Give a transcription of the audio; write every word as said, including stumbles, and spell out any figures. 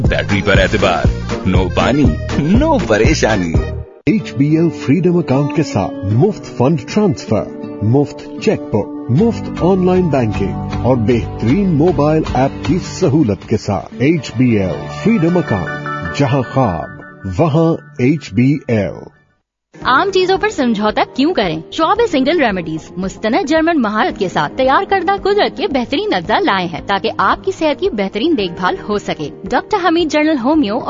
Battery पर एतबार, no पानी, नो परेशानी। H B L freedom account के साथ मुफ्त फंड ट्रांसफर, मुफ्त चेकबुक, मुफ्त ऑनलाइन बैंकिंग और बेहतरीन मोबाइल ऐप की सहूलत के साथ H B L freedom account, जहां ख्वाब वहां एच बी एल। आम चीजों पर समझौता क्यों करें? शॉबे सिंगल रेमेडीज मुस्तनद जर्मन महारत के साथ तैयार करदा कुदरत के बेहतरीन अज्जा लाए हैं ताकि आपकी सेहत की बेहतरीन देखभाल हो सके। Doctor Hamid general homeo